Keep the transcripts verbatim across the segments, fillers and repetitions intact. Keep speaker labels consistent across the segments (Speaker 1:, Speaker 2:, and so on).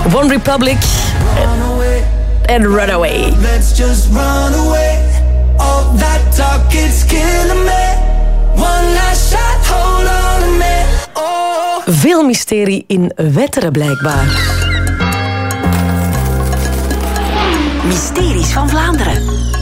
Speaker 1: One Republic en Runaway.
Speaker 2: Let's just run away. All that talk is killing me. One last shot, hold on to me. Oh.
Speaker 1: Veel mysterie in Wetteren blijkbaar.
Speaker 3: Mysteries van Vlaanderen.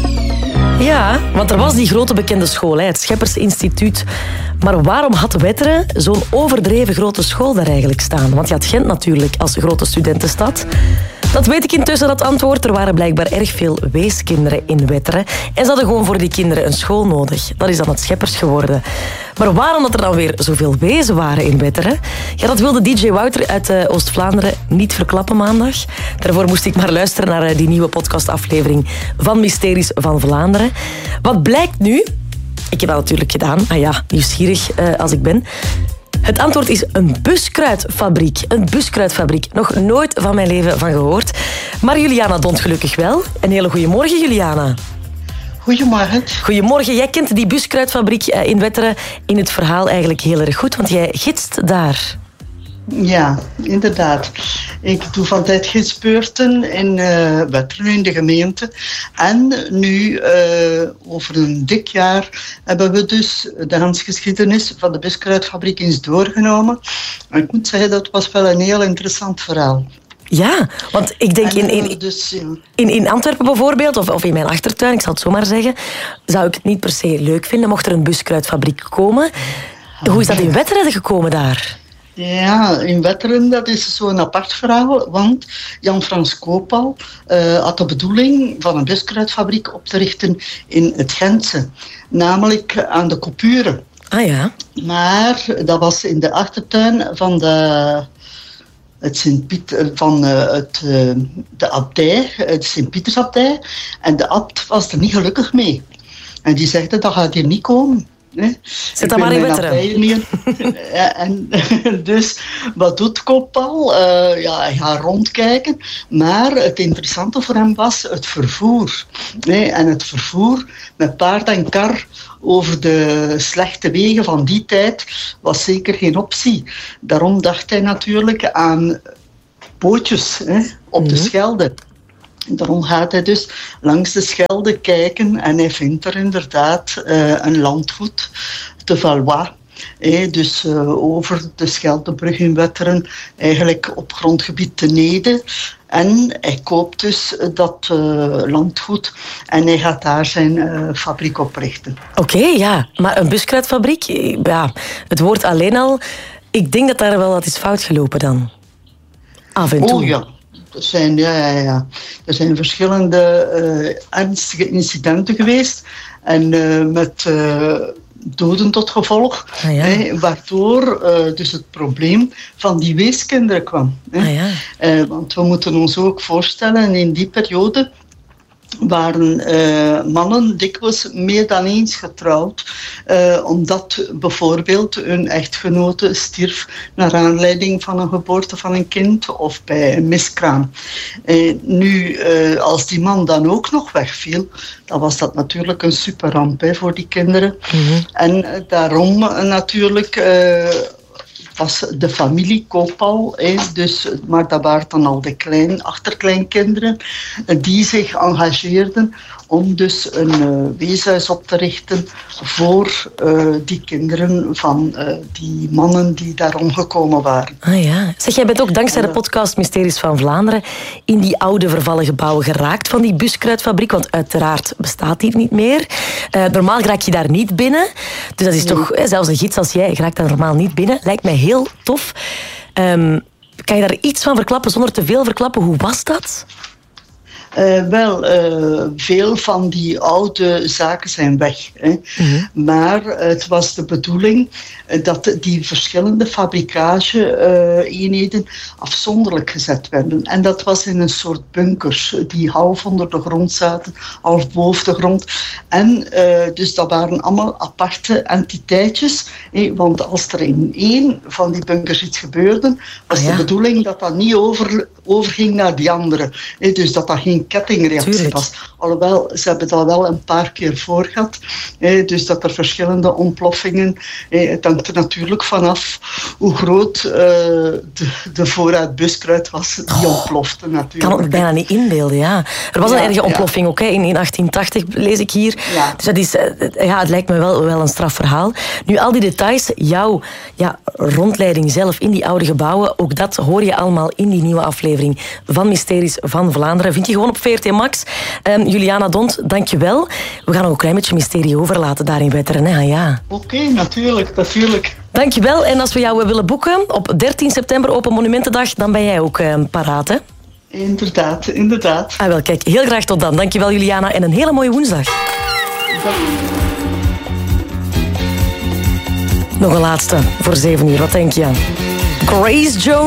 Speaker 1: Ja, want er was die grote bekende school, het Scheppers Instituut. Maar waarom had Wetteren zo'n overdreven grote school daar eigenlijk staan? Want je had Gent natuurlijk als grote studentenstad. Dat weet ik intussen, dat antwoord. Er waren blijkbaar erg veel weeskinderen in Wetteren. En ze hadden gewoon voor die kinderen een school nodig. Dat is dan het Scheppers geworden. Maar waarom dat er dan weer zoveel wezen waren in Wetteren? Ja, dat wilde D J Wouter uit uh, Oost-Vlaanderen niet verklappen maandag. Daarvoor moest ik maar luisteren naar uh, die nieuwe podcastaflevering van Mysteries van Vlaanderen. Wat blijkt nu? Ik heb dat natuurlijk gedaan. Ah ja, nieuwsgierig uh, als ik ben. Het antwoord is een buskruidfabriek. Een buskruidfabriek. Nog nooit van mijn leven van gehoord. Maar Juliana Dont gelukkig wel. Een hele goede morgen, Juliana.
Speaker 4: Goedemorgen.
Speaker 1: Goedemorgen. Jij kent die buskruidfabriek in Wetteren in het verhaal eigenlijk heel erg goed, want jij gidst daar.
Speaker 4: Ja, inderdaad. Ik doe van tijd gidsbeurten in uh, Wetteren, in de gemeente. En nu, uh, over een dik jaar, hebben we dus de handgeschiedenis van de buskruidfabriek eens doorgenomen. En ik moet zeggen, dat was wel een heel interessant verhaal.
Speaker 1: Ja, want ik denk in, in,
Speaker 4: dus, ja.
Speaker 1: in, in Antwerpen bijvoorbeeld, of, of in mijn achtertuin, ik zal het zo maar zeggen, zou ik het niet per se leuk vinden mocht er een buskruidfabriek komen. Hoe is dat in Wetteren gekomen daar?
Speaker 4: Ja, in Wetteren, dat is zo'n apart verhaal, want Jan-Frans Koopal uh, had de bedoeling van een buskruidfabriek op te richten in het Gentse, namelijk aan de Coupure.
Speaker 1: Ah ja.
Speaker 4: Maar dat was in de achtertuin van de... Het Sint-Piet, van uh, het, uh, de abdij, de Sint-Pietersabdij. En de abt was er niet gelukkig mee. En die zegt, dat gaat hier niet komen. Nee.
Speaker 1: Zit dat maar in Wetteren.
Speaker 4: En dus, wat doet Koopal? Uh, ja, hij gaat rondkijken. Maar het interessante voor hem was het vervoer. Nee, en het vervoer met paard en kar over de slechte wegen van die tijd was zeker geen optie. Daarom dacht hij natuurlijk aan bootjes hè, op mm-hmm. de Schelde. Daarom gaat hij dus langs de Schelde kijken en hij vindt er inderdaad uh, een landgoed, te Valois. Hey, dus uh, over de Scheldebrug in Wetteren, eigenlijk op grondgebied te Nede. En hij koopt dus dat uh, landgoed en hij gaat daar zijn uh, fabriek oprichten.
Speaker 1: Oké, okay, ja. Maar een buskruidfabriek, ja, het woord alleen al, ik denk dat daar wel wat is fout gelopen dan. Af en toe.
Speaker 4: Oh ja. Er zijn, ja, ja, ja. Er zijn verschillende uh, ernstige incidenten geweest. En uh, met uh, doden tot gevolg. Ah, ja. hè, waardoor uh, dus het probleem van die weeskinderen kwam. Hè.
Speaker 1: Ah, ja.
Speaker 4: uh, want we moeten ons ook voorstellen, in die periode waren uh, mannen dikwijls meer dan eens getrouwd, uh, omdat bijvoorbeeld hun echtgenote stierf naar aanleiding van een geboorte van een kind of bij een miskraam. Uh, nu, uh, als die man dan ook nog wegviel, dan was dat natuurlijk een superramp hè, voor die kinderen. Mm-hmm. En uh, daarom uh, natuurlijk... Uh, was de familie Koopal, dus, maar dat waren dan al de klein, achterkleinkinderen, die zich engageerden om dus een uh, weeshuis op te richten voor uh, die kinderen van uh, die mannen die daar omgekomen waren.
Speaker 1: Ah ja. Zeg, jij bent ook dankzij de podcast Mysteries van Vlaanderen in die oude vervallen gebouwen geraakt van die buskruidfabriek, want uiteraard bestaat die niet meer. Uh, normaal raak je daar niet binnen. Dus dat is toch, hè, zelfs een gids als jij raakt daar normaal niet binnen. Lijkt mij heel tof. Um, kan je daar iets van verklappen zonder te veel verklappen? Hoe was dat?
Speaker 4: Uh, wel, uh, veel van die oude zaken zijn weg. Hè. Mm-hmm. Maar uh, het was de bedoeling uh, dat die verschillende fabrikage-eenheden uh, afzonderlijk gezet werden. En dat was in een soort bunkers die half onder de grond zaten, half boven de grond. En uh, dus dat waren allemaal aparte entiteitjes. Hè, want als er in één van die bunkers iets gebeurde, was ah, ja. de bedoeling dat dat niet over, overging naar die andere. Hè, dus dat dat geen een kettingreactie
Speaker 1: Tuurlijk.
Speaker 4: was. Alhoewel, ze hebben dat wel een paar keer voor gehad. Eh, dus dat er verschillende ontploffingen... Eh, het hangt er natuurlijk vanaf hoe groot uh, de, de voorraad buskruid was die
Speaker 1: Oh,
Speaker 4: ontplofte natuurlijk.
Speaker 1: kan het bijna niet inbeelden, ja. Er was
Speaker 4: Ja,
Speaker 1: een erge
Speaker 4: ja.
Speaker 1: ontploffing ook, hè, in, in achttien tachtig, lees ik hier.
Speaker 4: Ja.
Speaker 1: Dus dat is, eh, ja, het lijkt me wel, wel een straf verhaal. Nu, al die details, jouw ja, rondleiding zelf in die oude gebouwen, ook dat hoor je allemaal in die nieuwe aflevering van Mysteries van Vlaanderen. Vind je gewoon op V R T Max. Um, Juliana Dont, dank je wel. We gaan nog een klein beetje mysterie overlaten daar in Wetteren. Hè? Ja.
Speaker 4: Oké, okay, natuurlijk, natuurlijk.
Speaker 1: Dank je wel. En als we jou willen boeken op dertien september, Open Monumentendag, dan ben jij ook uh, paraat, hè?
Speaker 4: Inderdaad, inderdaad.
Speaker 1: Ah, wel, kijk, heel graag tot dan. Dank je wel, Juliana. En een hele mooie woensdag. Nog een laatste voor zeven uur. Wat denk je? Grace Jones.